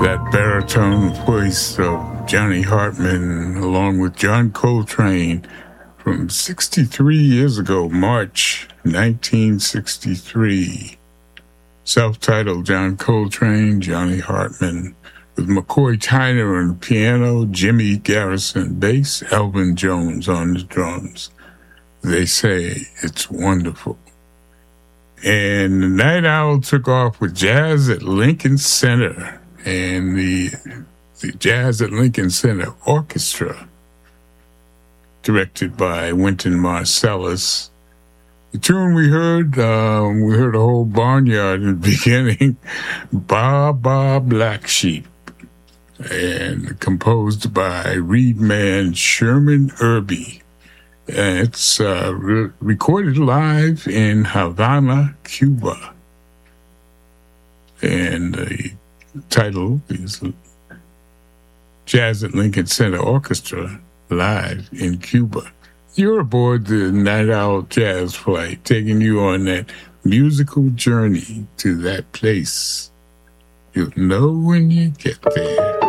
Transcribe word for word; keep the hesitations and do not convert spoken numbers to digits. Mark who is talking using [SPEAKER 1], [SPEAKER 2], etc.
[SPEAKER 1] That baritone voice of Johnny Hartman, along with John Coltrane, from sixty-three years ago, March nineteen sixty-three. Self-titled John Coltrane, Johnny Hartman, with McCoy Tyner on the piano, Jimmy Garrison bass, Elvin Jones on the drums. They say it's wonderful. And the Night Owl took off with Jazz at Lincoln Center and the, the Jazz at Lincoln Center Orchestra, directed by Wynton Marsalis. The tune we heard, uh, we heard a whole barnyard in the beginning, Ba Ba Black Sheep, and composed by Reed Man Sherman Irby. And it's uh, re- recorded live in Havana, Cuba. And the title is Jazz at Lincoln Center Orchestra, live in Cuba. You're aboard the Night Owl Jazz Flight, taking you on that musical journey to that place. You'll know when you get there.